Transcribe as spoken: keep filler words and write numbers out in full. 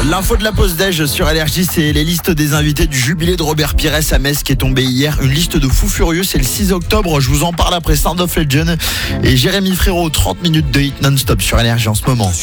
L'info de la pause déj sur L R J, c'est les listes des invités du jubilé de Robert Pires à Metz qui est tombé hier. Une liste de fous furieux, c'est le six octobre. Je vous en parle après Sound of Legend et Jérémy Frérot. trente minutes de hit non-stop sur L R J en ce moment.